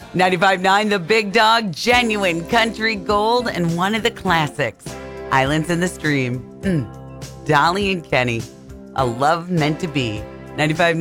95.9 The Big Dog, genuine country gold, and one of the classics, Islands in the Stream. Dolly and Kenny, A Love Meant to Be. 95.